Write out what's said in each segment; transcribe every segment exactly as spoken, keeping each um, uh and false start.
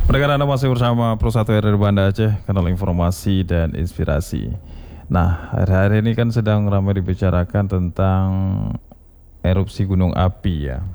Pendengar Anda masih bersama Pro satu R R Banda Aceh, kanal informasi dan inspirasi. Nah, hari-hari ini kan sedang ramai dibicarakan tentang erupsi gunung api ya.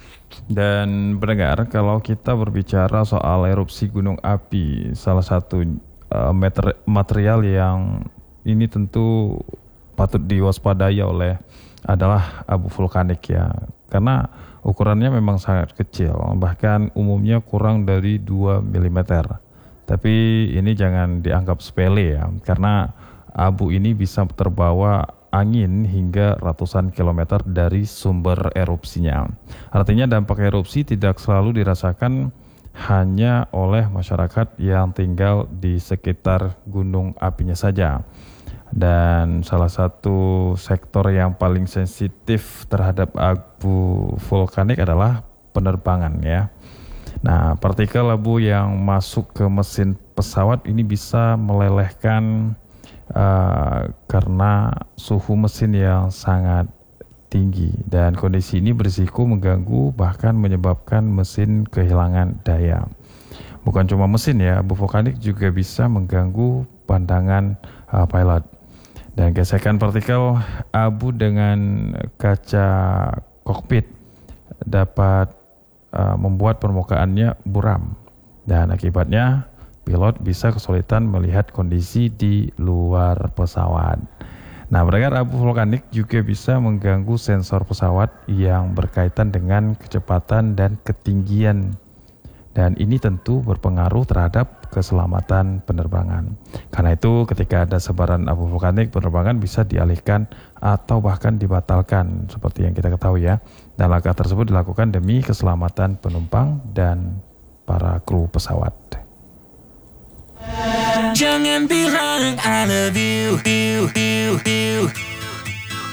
Dan pendengar, kalau kita berbicara soal erupsi gunung api, salah satu uh, mater- material yang ini tentu patut diwaspadai oleh adalah abu vulkanik ya. Karena ukurannya memang sangat kecil, bahkan umumnya kurang dari dua milimeter. Tapi ini jangan dianggap sepele ya, karena abu ini bisa terbawa angin hingga ratusan kilometer dari sumber erupsinya. Artinya dampak erupsi tidak selalu dirasakan hanya oleh masyarakat yang tinggal di sekitar gunung apinya saja. Dan salah satu sektor yang paling sensitif terhadap abu vulkanik adalah penerbangan ya. Nah, partikel abu yang masuk ke mesin pesawat ini bisa melelehkan uh, karena suhu mesin yang sangat tinggi, dan kondisi ini berisiko mengganggu bahkan menyebabkan mesin kehilangan daya. Bukan cuma mesin ya, abu vulkanik juga bisa mengganggu pandangan uh, pilot. Dan gesekan partikel abu dengan kaca kokpit dapat uh, membuat permukaannya buram, dan akibatnya pilot bisa kesulitan melihat kondisi di luar pesawat. Nah, mendengar abu vulkanik juga bisa mengganggu sensor pesawat yang berkaitan dengan kecepatan dan ketinggian. Dan ini tentu berpengaruh terhadap keselamatan penerbangan. Karena itu ketika ada sebaran abu vulkanik, penerbangan bisa dialihkan atau bahkan dibatalkan seperti yang kita ketahui ya. Dan langkah tersebut dilakukan demi keselamatan penumpang dan para kru pesawat. Jangan bilang I love you, you, you, you.